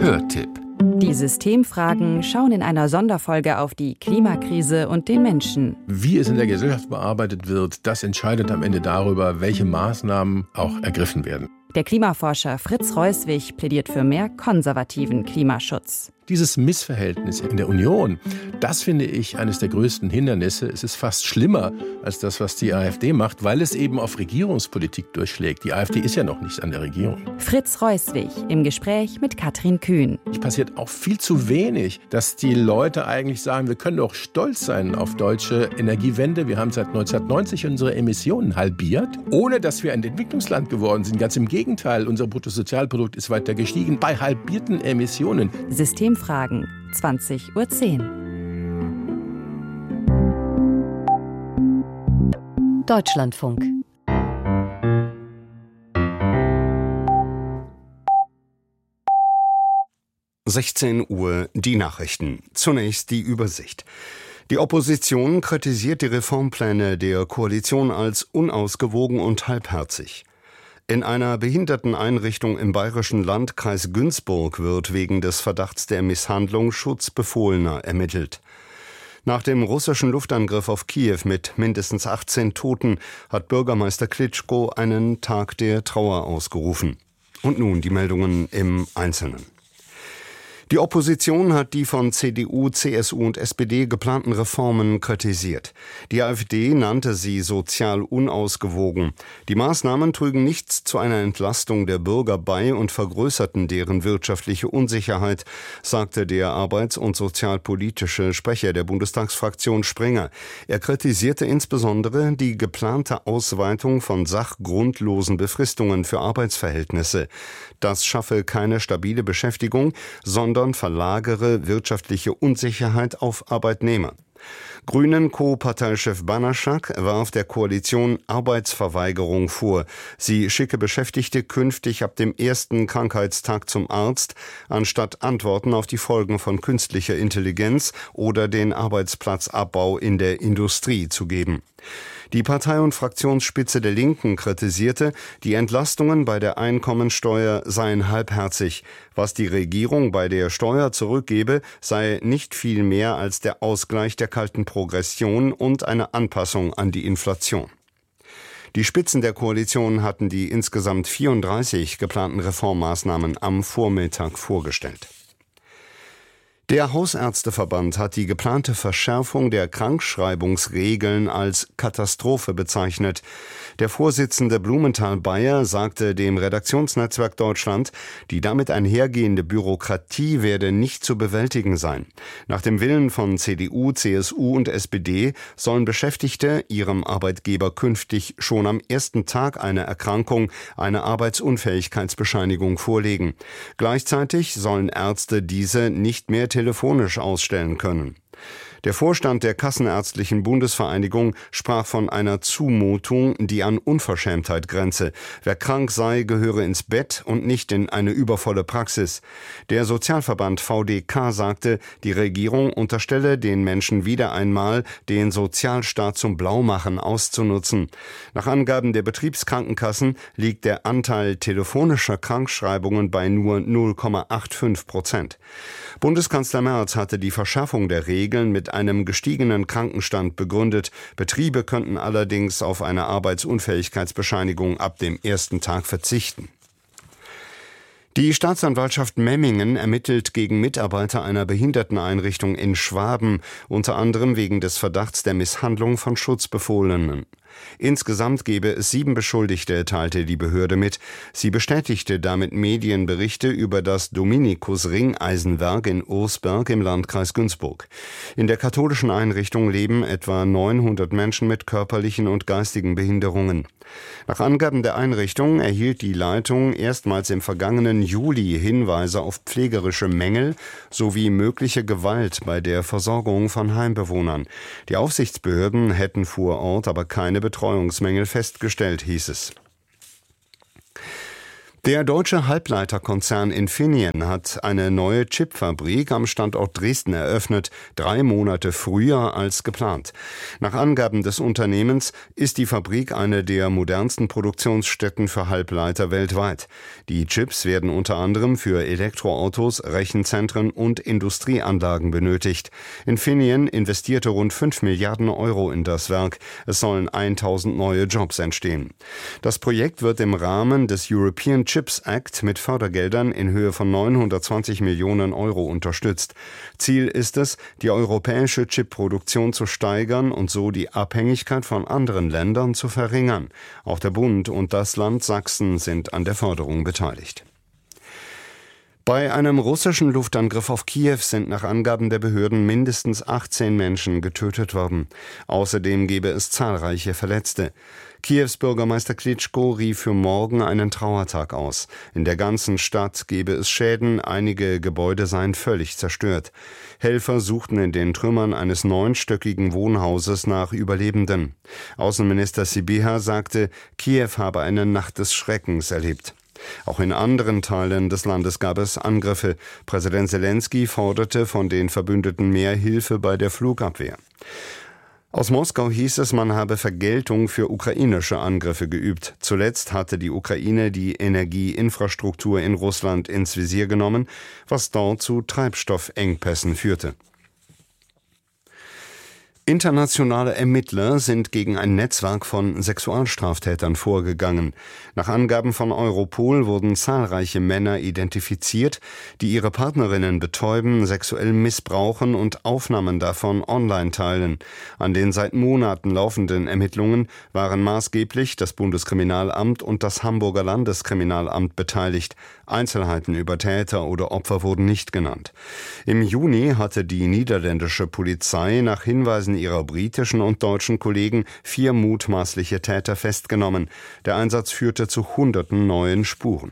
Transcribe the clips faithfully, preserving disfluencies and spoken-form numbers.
Hörtipp. Die Systemfragen schauen in einer Sonderfolge auf die Klimakrise und den Menschen. Wie es in der Gesellschaft bearbeitet wird, das entscheidet am Ende darüber, welche Maßnahmen auch ergriffen werden. Der Klimaforscher Fritz Reuswig plädiert für mehr konservativen Klimaschutz. Dieses Missverhältnis in der Union, das finde ich eines der größten Hindernisse. Es ist fast schlimmer als das, was die AfD macht, weil es eben auf Regierungspolitik durchschlägt. Die AfD ist ja noch nicht an der Regierung. Fritz Reuswig im Gespräch mit Katrin Kühn. Es passiert auch viel zu wenig, dass die Leute eigentlich sagen, wir können doch stolz sein auf deutsche Energiewende. Wir haben seit neunzehnhundertneunzig unsere Emissionen halbiert, ohne dass wir ein Entwicklungsland geworden sind. Ganz im Gegenteil, unser Bruttosozialprodukt ist weiter gestiegen bei halbierten Emissionen. Systemfragen, zwanzig Uhr zehn. Deutschlandfunk. sechzehn Uhr, die Nachrichten. Zunächst die Übersicht. Die Opposition kritisiert die Reformpläne der Koalition als unausgewogen und halbherzig. In einer Behinderteneinrichtung im bayerischen Landkreis Günzburg wird wegen des Verdachts der Misshandlung Schutzbefohlener ermittelt. Nach dem russischen Luftangriff auf Kiew mit mindestens achtzehn Toten hat Bürgermeister Klitschko einen Tag der Trauer ausgerufen. Und nun die Meldungen im Einzelnen. Die Opposition hat die von C D U, C S U und S P D geplanten Reformen kritisiert. Die AfD nannte sie sozial unausgewogen. Die Maßnahmen trügen nichts zu einer Entlastung der Bürger bei und vergrößerten deren wirtschaftliche Unsicherheit, sagte der arbeits- und sozialpolitische Sprecher der Bundestagsfraktion Springer. Er kritisierte insbesondere die geplante Ausweitung von sachgrundlosen Befristungen für Arbeitsverhältnisse. Das schaffe keine stabile Beschäftigung, sondern verlagere wirtschaftliche Unsicherheit auf Arbeitnehmer. Grünen-Co-Parteichef Banaschak warf der Koalition Arbeitsverweigerung vor. Sie schicke Beschäftigte künftig ab dem ersten Krankheitstag zum Arzt, anstatt Antworten auf die Folgen von künstlicher Intelligenz oder den Arbeitsplatzabbau in der Industrie zu geben. Die Partei- und Fraktionsspitze der Linken kritisierte, die Entlastungen bei der Einkommensteuer seien halbherzig. Was die Regierung bei der Steuer zurückgebe, sei nicht viel mehr als der Ausgleich der kalten Progression und eine Anpassung an die Inflation. Die Spitzen der Koalition hatten die insgesamt vierunddreißig geplanten Reformmaßnahmen am Vormittag vorgestellt. Der Hausärzteverband hat die geplante Verschärfung der Krankschreibungsregeln als Katastrophe bezeichnet. Der Vorsitzende Blumenthal-Bayer sagte dem Redaktionsnetzwerk Deutschland, die damit einhergehende Bürokratie werde nicht zu bewältigen sein. Nach dem Willen von C D U, C S U und S P D sollen Beschäftigte ihrem Arbeitgeber künftig schon am ersten Tag einer Erkrankung eine Arbeitsunfähigkeitsbescheinigung vorlegen. Gleichzeitig sollen Ärzte diese nicht mehr telefonisch ausstellen können. Der Vorstand der Kassenärztlichen Bundesvereinigung sprach von einer Zumutung, die an Unverschämtheit grenze. Wer krank sei, gehöre ins Bett und nicht in eine übervolle Praxis. Der Sozialverband V D K sagte, die Regierung unterstelle den Menschen wieder einmal, den Sozialstaat zum Blaumachen auszunutzen. Nach Angaben der Betriebskrankenkassen liegt der Anteil telefonischer Krankschreibungen bei nur null Komma fünfundachtzig Prozent. Bundeskanzler Merz hatte die Verschärfung der Regeln mit einem gestiegenen Krankenstand begründet. Betriebe könnten allerdings auf eine Arbeitsunfähigkeitsbescheinigung ab dem ersten Tag verzichten. Die Staatsanwaltschaft Memmingen ermittelt gegen Mitarbeiter einer Behinderteneinrichtung in Schwaben, unter anderem wegen des Verdachts der Misshandlung von Schutzbefohlenen. Insgesamt gebe es sieben Beschuldigte, teilte die Behörde mit. Sie bestätigte damit Medienberichte über das Dominikus-Ringeisenwerk in Ursberg im Landkreis Günzburg. In der katholischen Einrichtung leben etwa neunhundert Menschen mit körperlichen und geistigen Behinderungen. Nach Angaben der Einrichtung erhielt die Leitung erstmals im vergangenen Juli Hinweise auf pflegerische Mängel sowie mögliche Gewalt bei der Versorgung von Heimbewohnern. Die Aufsichtsbehörden hätten vor Ort aber keine Betreuungsmängel festgestellt, hieß es. Der deutsche Halbleiterkonzern Infineon hat eine neue Chipfabrik am Standort Dresden eröffnet, drei Monate früher als geplant. Nach Angaben des Unternehmens ist die Fabrik eine der modernsten Produktionsstätten für Halbleiter weltweit. Die Chips werden unter anderem für Elektroautos, Rechenzentren und Industrieanlagen benötigt. Infineon investierte rund fünf Milliarden Euro in das Werk. Es sollen tausend neue Jobs entstehen. Das Projekt wird im Rahmen des European Chips Act mit Fördergeldern in Höhe von neunhundertzwanzig Millionen Euro unterstützt. Ziel ist es, die europäische Chipproduktion zu steigern und so die Abhängigkeit von anderen Ländern zu verringern. Auch der Bund und das Land Sachsen sind an der Förderung beteiligt. Bei einem russischen Luftangriff auf Kiew sind nach Angaben der Behörden mindestens achtzehn Menschen getötet worden. Außerdem gebe es zahlreiche Verletzte. Kiews Bürgermeister Klitschko rief für morgen einen Trauertag aus. In der ganzen Stadt gebe es Schäden, einige Gebäude seien völlig zerstört. Helfer suchten in den Trümmern eines neunstöckigen Wohnhauses nach Überlebenden. Außenminister Sybiha sagte, Kiew habe eine Nacht des Schreckens erlebt. Auch in anderen Teilen des Landes gab es Angriffe. Präsident Selenskyj forderte von den Verbündeten mehr Hilfe bei der Flugabwehr. Aus Moskau hieß es, man habe Vergeltung für ukrainische Angriffe geübt. Zuletzt hatte die Ukraine die Energieinfrastruktur in Russland ins Visier genommen, was dort zu Treibstoffengpässen führte. Internationale Ermittler sind gegen ein Netzwerk von Sexualstraftätern vorgegangen. Nach Angaben von Europol wurden zahlreiche Männer identifiziert, die ihre Partnerinnen betäuben, sexuell missbrauchen und Aufnahmen davon online teilen. An den seit Monaten laufenden Ermittlungen waren maßgeblich das Bundeskriminalamt und das Hamburger Landeskriminalamt beteiligt. Einzelheiten über Täter oder Opfer wurden nicht genannt. Im Juni hatte die niederländische Polizei nach Hinweisen ihrer britischen und deutschen Kollegen vier mutmaßliche Täter festgenommen. Der Einsatz führte zu hunderten neuen Spuren.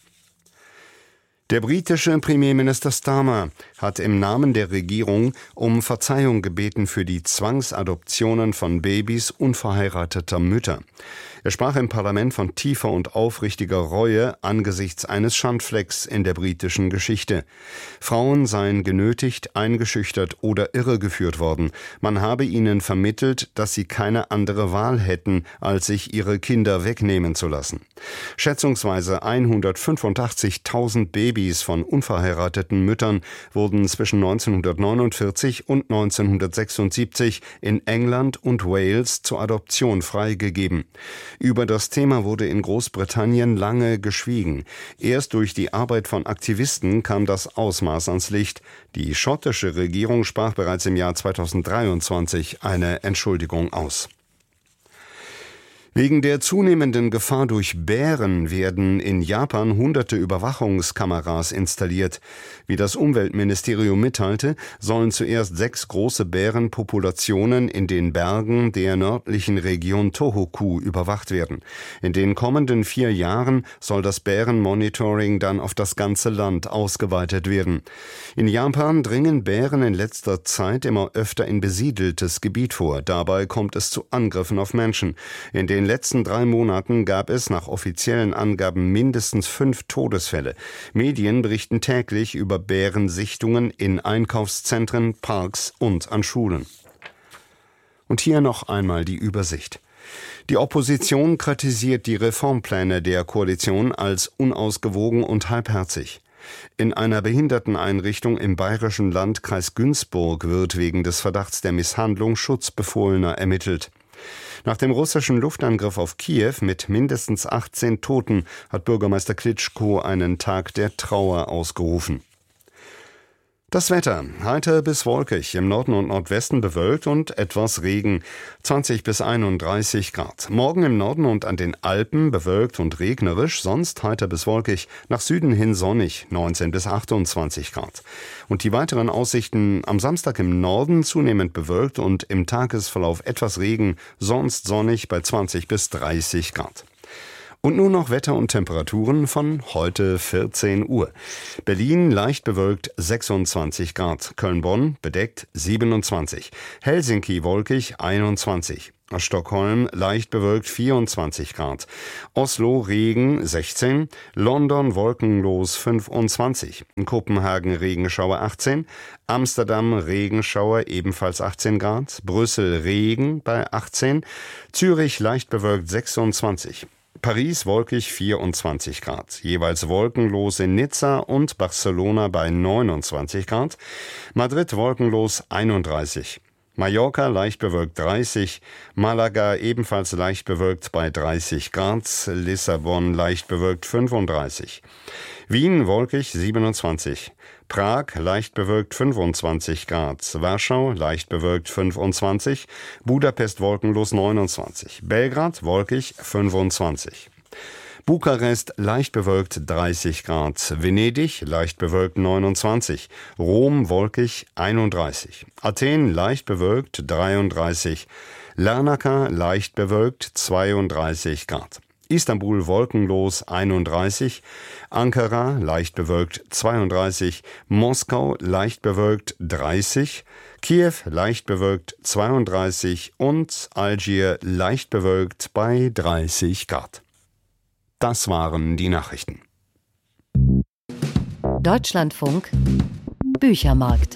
Der britische Premierminister Starmer hat im Namen der Regierung um Verzeihung gebeten für die Zwangsadoptionen von Babys unverheirateter Mütter. Er sprach im Parlament von tiefer und aufrichtiger Reue angesichts eines Schandflecks in der britischen Geschichte. Frauen seien genötigt, eingeschüchtert oder irregeführt worden. Man habe ihnen vermittelt, dass sie keine andere Wahl hätten, als sich ihre Kinder wegnehmen zu lassen. Schätzungsweise hundertfünfundachtzigtausend Babys von unverheirateten Müttern wurden zwischen neunzehnhundertneunundvierzig und neunzehnhundertsechsundsiebzig in England und Wales zur Adoption freigegeben. Über das Thema wurde in Großbritannien lange geschwiegen. Erst durch die Arbeit von Aktivisten kam das Ausmaß ans Licht. Die schottische Regierung sprach bereits im Jahr zweitausenddreiundzwanzig eine Entschuldigung aus. Wegen der zunehmenden Gefahr durch Bären werden in Japan hunderte Überwachungskameras installiert. Wie das Umweltministerium mitteilte, sollen zuerst sechs große Bärenpopulationen in den Bergen der nördlichen Region Tohoku überwacht werden. In den kommenden vier Jahren soll das Bärenmonitoring dann auf das ganze Land ausgeweitet werden. In Japan dringen Bären in letzter Zeit immer öfter in besiedeltes Gebiet vor. Dabei kommt es zu Angriffen auf Menschen. In den In den letzten drei Monaten gab es nach offiziellen Angaben mindestens fünf Todesfälle. Medien berichten täglich über Bärensichtungen in Einkaufszentren, Parks und an Schulen. Und hier noch einmal die Übersicht. Die Opposition kritisiert die Reformpläne der Koalition als unausgewogen und halbherzig. In einer Behinderteneinrichtung im bayerischen Landkreis Günzburg wird wegen des Verdachts der Misshandlung Schutzbefohlener ermittelt. Nach dem russischen Luftangriff auf Kiew mit mindestens achtzehn Toten hat Bürgermeister Klitschko einen Tag der Trauer ausgerufen. Das Wetter: heiter bis wolkig, im Norden und Nordwesten bewölkt und etwas Regen, zwanzig bis einunddreißig Grad. Morgen im Norden und an den Alpen bewölkt und regnerisch, sonst heiter bis wolkig, nach Süden hin sonnig, neunzehn bis achtundzwanzig Grad. Und die weiteren Aussichten: am Samstag im Norden zunehmend bewölkt und im Tagesverlauf etwas Regen, sonst sonnig bei zwanzig bis dreißig Grad. Und nun noch Wetter und Temperaturen von heute vierzehn Uhr. Berlin leicht bewölkt sechsundzwanzig Grad, Köln-Bonn bedeckt siebenundzwanzig, Helsinki wolkig einundzwanzig, Stockholm leicht bewölkt vierundzwanzig Grad. Oslo Regen sechzehn. London wolkenlos fünfundzwanzig. Kopenhagen Regenschauer achtzehn. Amsterdam Regenschauer ebenfalls achtzehn Grad. Brüssel Regen bei achtzehn. Zürich leicht bewölkt sechsundzwanzig. Paris wolkig vierundzwanzig Grad. Jeweils wolkenlos in Nizza und Barcelona bei neunundzwanzig Grad. Madrid wolkenlos einunddreißig. Mallorca leicht bewölkt dreißig, Malaga ebenfalls leicht bewölkt bei dreißig Grad, Lissabon leicht bewölkt fünfunddreißig. Wien wolkig siebenundzwanzig, Prag leicht bewölkt fünfundzwanzig Grad, Warschau leicht bewölkt fünfundzwanzig, Budapest wolkenlos neunundzwanzig, Belgrad wolkig fünfundzwanzig. Bukarest leicht bewölkt dreißig Grad, Venedig leicht bewölkt neunundzwanzig, Rom wolkig einunddreißig, Athen leicht bewölkt dreiunddreißig, Larnaca leicht bewölkt zweiunddreißig Grad, Istanbul wolkenlos einunddreißig, Ankara leicht bewölkt zweiunddreißig, Moskau leicht bewölkt dreißig, Kiew leicht bewölkt zweiunddreißig und Algier leicht bewölkt bei dreißig Grad. Das waren die Nachrichten. Deutschlandfunk Büchermarkt.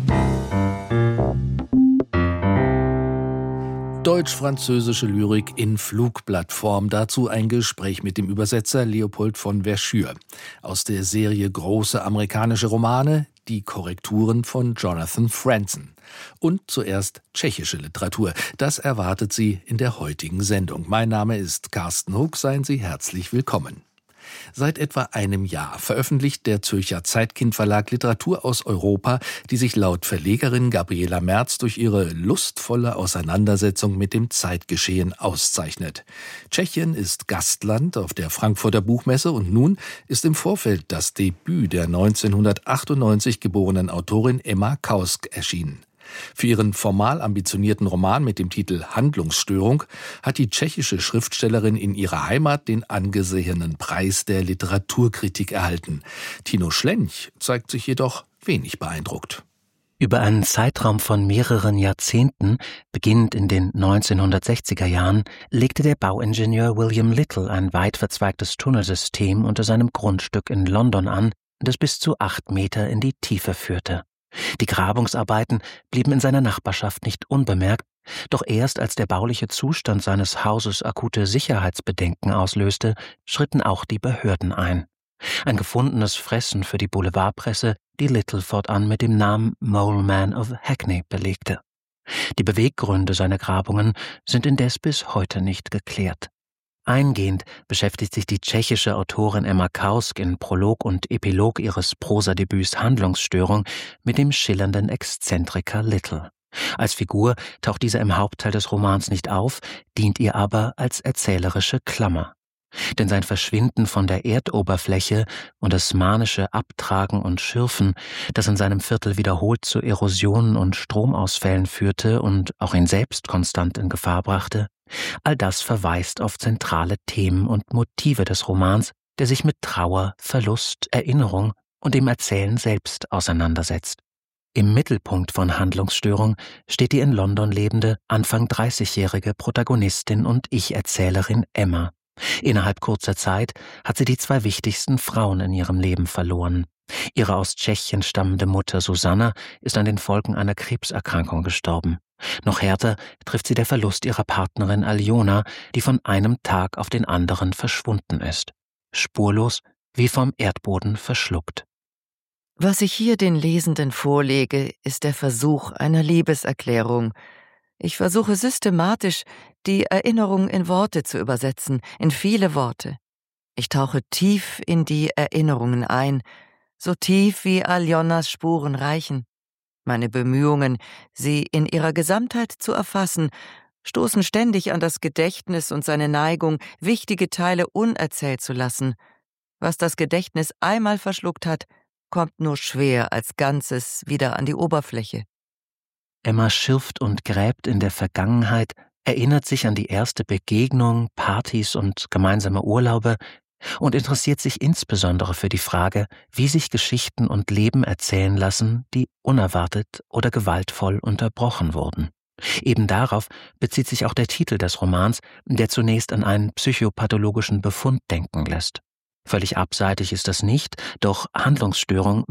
Deutsch-französische Lyrik in Flugblattform. Dazu ein Gespräch mit dem Übersetzer Leopold von Verschuur. Aus der Serie Große amerikanische Romane, die Korrekturen von Jonathan Franzen. Und zuerst tschechische Literatur. Das erwartet Sie in der heutigen Sendung. Mein Name ist Carsten Huck. Seien Sie herzlich willkommen. Seit etwa einem Jahr veröffentlicht der Zürcher Zeitkind Verlag Literatur aus Europa, die sich laut Verlegerin Gabriela Merz durch ihre lustvolle Auseinandersetzung mit dem Zeitgeschehen auszeichnet. Tschechien ist Gastland auf der Frankfurter Buchmesse und nun ist im Vorfeld das Debüt der neunzehnhundertachtundneunzig geborenen Autorin Emma Kausk erschienen. Für ihren formal ambitionierten Roman mit dem Titel Handlungsstörung hat die tschechische Schriftstellerin in ihrer Heimat den angesehenen Preis der Literaturkritik erhalten. Tino Schlench zeigt sich jedoch wenig beeindruckt. Über einen Zeitraum von mehreren Jahrzehnten, beginnend in den neunzehnhundertsechziger Jahren, legte der Bauingenieur William Little ein weit verzweigtes Tunnelsystem unter seinem Grundstück in London an, das bis zu acht Meter in die Tiefe führte. Die Grabungsarbeiten blieben in seiner Nachbarschaft nicht unbemerkt, doch erst als der bauliche Zustand seines Hauses akute Sicherheitsbedenken auslöste, schritten auch die Behörden ein. Ein gefundenes Fressen für die Boulevardpresse, die Little fortan mit dem Namen Mole Man of Hackney belegte. Die Beweggründe seiner Grabungen sind indes bis heute nicht geklärt. Eingehend beschäftigt sich die tschechische Autorin Emma Kausk in Prolog und Epilog ihres Prosadebüts Handlungsstörung mit dem schillernden Exzentriker Little. Als Figur taucht dieser im Hauptteil des Romans nicht auf, dient ihr aber als erzählerische Klammer. Denn sein Verschwinden von der Erdoberfläche und das manische Abtragen und Schürfen, das in seinem Viertel wiederholt zu Erosionen und Stromausfällen führte und auch ihn selbst konstant in Gefahr brachte, all das verweist auf zentrale Themen und Motive des Romans, der sich mit Trauer, Verlust, Erinnerung und dem Erzählen selbst auseinandersetzt. Im Mittelpunkt von Handlungsstörung steht die in London lebende, Anfang dreißigjährige Protagonistin und Ich-Erzählerin Emma. Innerhalb kurzer Zeit hat sie die zwei wichtigsten Frauen in ihrem Leben verloren. Ihre aus Tschechien stammende Mutter Susanna ist an den Folgen einer Krebserkrankung gestorben. Noch härter trifft sie der Verlust ihrer Partnerin Aljona, die von einem Tag auf den anderen verschwunden ist. Spurlos, wie vom Erdboden verschluckt. Was ich hier den Lesenden vorlege, ist der Versuch einer Liebeserklärung. Ich versuche systematisch, die Erinnerung in Worte zu übersetzen, in viele Worte. Ich tauche tief in die Erinnerungen ein, so tief wie Aljonas Spuren reichen. Meine Bemühungen, sie in ihrer Gesamtheit zu erfassen, stoßen ständig an das Gedächtnis und seine Neigung, wichtige Teile unerzählt zu lassen. Was das Gedächtnis einmal verschluckt hat, kommt nur schwer als Ganzes wieder an die Oberfläche. Emma schürft und gräbt in der Vergangenheit, erinnert sich an die erste Begegnung, Partys und gemeinsame Urlaube und interessiert sich insbesondere für die Frage, wie sich Geschichten und Leben erzählen lassen, die unerwartet oder gewaltvoll unterbrochen wurden. Eben darauf bezieht sich auch der Titel des Romans, der zunächst an einen psychopathologischen Befund denken lässt. Völlig abseitig ist das nicht, doch Handlungsstörung